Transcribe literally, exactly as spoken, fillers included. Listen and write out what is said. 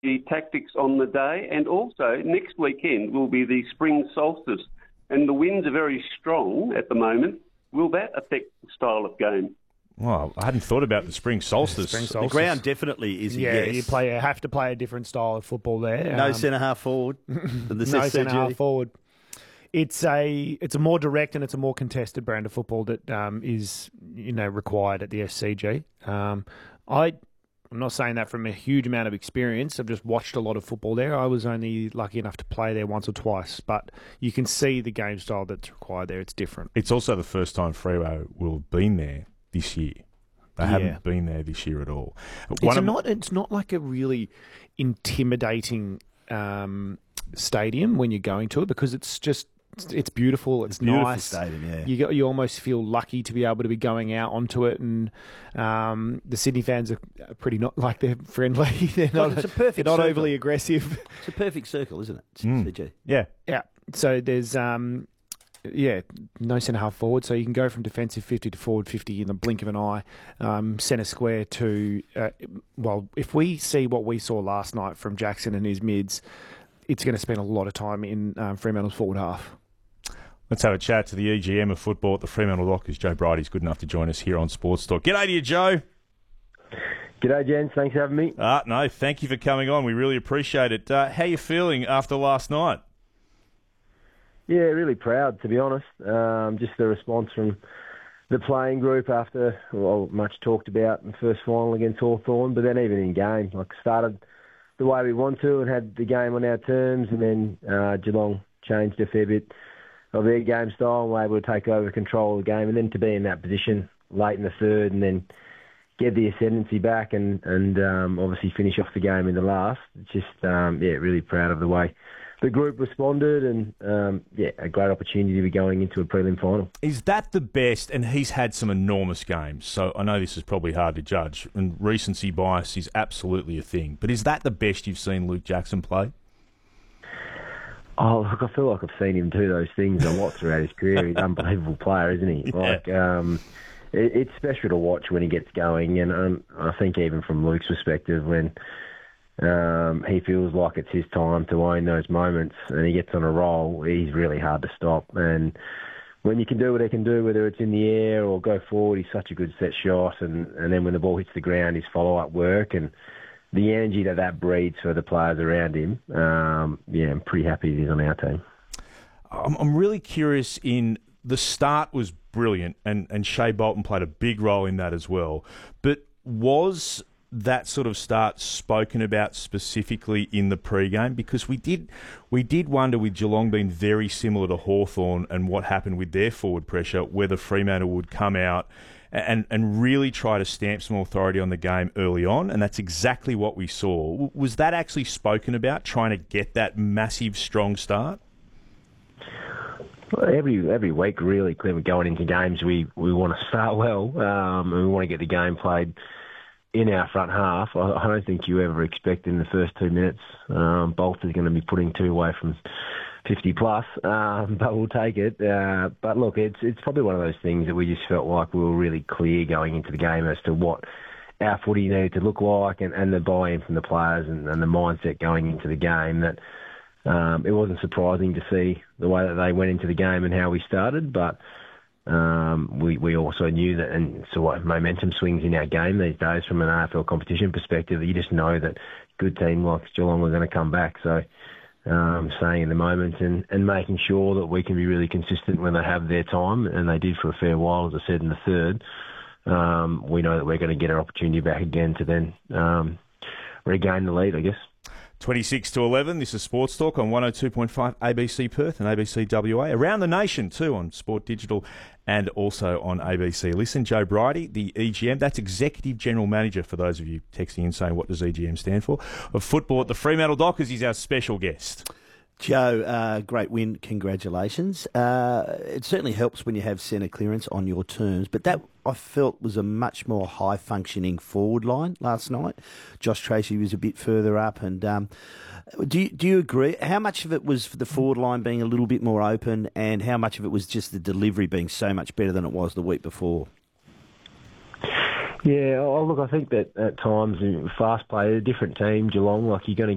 the tactics on the day, and also next weekend will be the spring solstice, and the winds are very strong at the moment. Will that affect the style of game? Well, I hadn't thought about the spring solstice. Spring The solstice. ground definitely is a Yeah, yes. you play have to play a different style of football there. No Um, centre half forward. than the no S C G. centre half forward. It's a it's a more direct and it's a more contested brand of football that um, is you know required at the S C G. Um, I I'm not saying that from a huge amount of experience. I've just watched a lot of football there. I was only lucky enough to play there once or twice, but you can see the game style that's required there. It's different. It's also the first time Freo will have been there this year. They Yeah. haven't been there this year at all. It's One of- not. It's not like a really intimidating um, stadium when you're going to it because it's just it's beautiful. It's Beautiful nice. stadium, yeah. You go, you almost feel lucky to be able to be going out onto it, and um, the Sydney fans are pretty not like they're friendly. They're Well, not. it's a perfect they're not circle. overly aggressive. It's a perfect circle, isn't it? It's Mm. C G. yeah. Yeah. So there's um, yeah, no centre half forward, so you can go from defensive fifty to forward fifty in the blink of an eye. Um, centre square to uh, well, if we see what we saw last night from Jackson and his mids, it's going to spend a lot of time in um, Fremantle's forward half. Let's have a chat to the E G M of football at the Fremantle Dockers. Joe Bridie's good enough to join us here on Sports Talk. G'day to you, Joe. G'day, gents. Thanks for having me. Uh, no, thank you for coming on. We really appreciate it. Uh, how are you feeling after last night? Yeah, really proud, to be honest. Um, just the response from the playing group after, well, much talked about in the first final against Hawthorn, but then even in game, like started the way we want to and had the game on our terms, and then uh, Geelong changed a fair bit of their game style and were able to take over control of the game, and then to be in that position late in the third and then get the ascendancy back and, and um, obviously finish off the game in the last. It's just, um, yeah, really proud of the way the group responded, and um, yeah, a great opportunity to be going into a prelim final. Is that the best? And he's had some enormous games, so I know this is probably hard to judge, and recency bias is absolutely a thing. But is that the best you've seen Luke Jackson play? Oh, look, I feel like I've seen him do those things a lot throughout his career. He's an unbelievable player, isn't he? Yeah. Like, um, it, it's special to watch when he gets going, and um, I think even from Luke's perspective, when um, he feels like it's his time to own those moments and he gets on a roll, he's really hard to stop. And when you can do what he can do, whether it's in the air or go forward, he's such a good set shot, and, and then when the ball hits the ground, his follow-up work and the energy that that breeds for the players around him, um, yeah, I'm pretty happy he's on our team. I'm, I'm really curious in the start was brilliant, and, and Shea Bolton played a big role in that as well. But was that sort of start spoken about specifically in the pre-game? Because we did we did wonder with Geelong being very similar to Hawthorn and what happened with their forward pressure, whether Fremantle would come out and, and really try to stamp some authority on the game early on, and that's exactly what we saw. Was that actually spoken about, trying to get that massive, strong start? Well, every every week, really, Clement, going into games, we, we want to start well, um, and we want to get the game played in our front half. I, I don't think you ever expect in the first two minutes um, Bolter's going to be putting two away from fifty plus, um, but we'll take it. Uh, but look, it's it's probably one of those things that we just felt like we were really clear going into the game as to what our footy needed to look like, and, and the buy-in from the players and, and the mindset going into the game, that um, it wasn't surprising to see the way that they went into the game and how we started, but um, we, we also knew that, and so what momentum swings in our game these days from an A F L competition perspective, you just know that good team like Geelong were going to come back. So um, staying in the moment and, and making sure that we can be really consistent when they have their time, and they did for a fair while, as I said, in the third. Um, we know that we're going to get our opportunity back again to then um, regain the lead, I guess. twenty-six to eleven, this is Sports Talk on one oh two point five A B C Perth and A B C W A. Around the nation too on Sport Digital and also on A B C Listen. Joe Bridie, the E G M, that's Executive General Manager, for those of you texting in saying what does E G M stand for, of football at the Fremantle Dockers. He's our special guest. Joe, uh, great win. Congratulations. Uh, it certainly helps when you have centre clearance on your terms, but that, I felt, was a much more high-functioning forward line last night. Josh Tracy was a bit further up. and um, do, you, do you agree? How much of it was the forward line being a little bit more open, and how much of it was just the delivery being so much better than it was the week before? Yeah, oh, look, I think that at times, fast play, a different team, Geelong, like you're going to